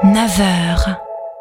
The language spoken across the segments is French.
9h.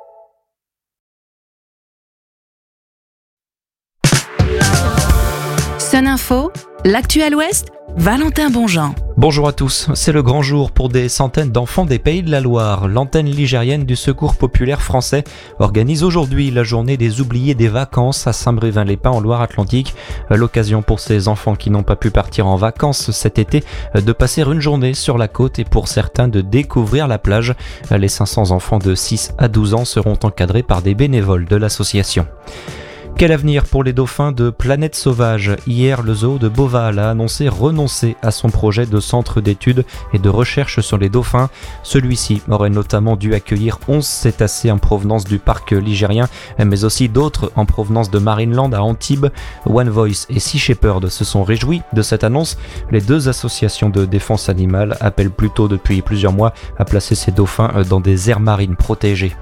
Sun Info, l'actu à l'Ouest, Valentin Bonjean. Bonjour à tous, c'est le grand jour pour des centaines d'enfants des Pays de la Loire. L'antenne ligérienne du Secours populaire français organise aujourd'hui la journée des oubliés des vacances à Saint-Brévin-les-Pins en Loire-Atlantique. L'occasion pour ces enfants qui n'ont pas pu partir en vacances cet été de passer une journée sur la côte et pour certains de découvrir la plage. Les 500 enfants de 6 à 12 ans seront encadrés par des bénévoles de l'association. Quel avenir pour les dauphins de Planète Sauvage ? Hier, le zoo de Beauval a annoncé renoncer à son projet de centre d'études et de recherche sur les dauphins. Celui-ci aurait notamment dû accueillir 11 cétacés en provenance du parc ligérien, mais aussi d'autres en provenance de Marineland à Antibes. One Voice et Sea Shepherd se sont réjouis de cette annonce. Les deux associations de défense animale appellent plutôt depuis plusieurs mois à placer ces dauphins dans des aires marines protégées.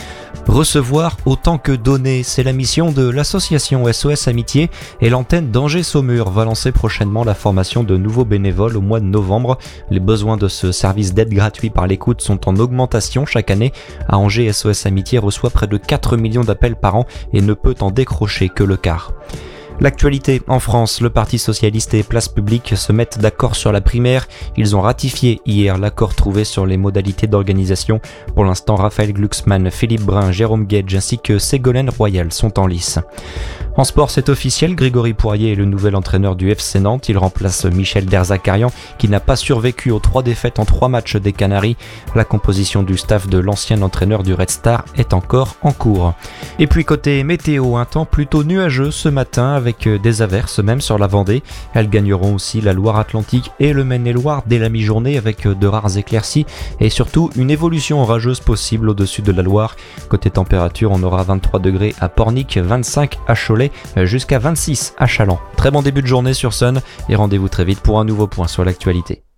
Recevoir autant que donner, c'est la mission de l'association SOS Amitié et l'antenne d'Angers-Saumur va lancer prochainement la formation de nouveaux bénévoles au mois de novembre. Les besoins de ce service d'aide gratuit par l'écoute sont en augmentation chaque année. À Angers, SOS Amitié reçoit près de 4 millions d'appels par an et ne peut en décrocher que le quart. L'actualité en France, le Parti Socialiste et Place Publique se mettent d'accord sur la primaire. Ils ont ratifié hier l'accord trouvé sur les modalités d'organisation. Pour l'instant, Raphaël Glucksmann, Philippe Brun, Jérôme Gage ainsi que Ségolène Royal sont en lice. En sport, c'est officiel, Grégory Poirier est le nouvel entraîneur du FC Nantes. Il remplace Michel Derzakarian qui n'a pas survécu aux 3 défaites en 3 matchs des Canaries. La composition du staff de l'ancien entraîneur du Red Star est encore en cours. Et puis côté météo, un temps plutôt nuageux ce matin avec des averses même sur la Vendée. Elles gagneront aussi la Loire-Atlantique et le Maine-et-Loire dès la mi-journée avec de rares éclaircies et surtout une évolution orageuse possible au-dessus de la Loire. Côté température, on aura 23 degrés à Pornic, 25 à Cholet, jusqu'à 26 à Challans. Très bon début de journée sur Sun et rendez-vous très vite pour un nouveau point sur l'actualité.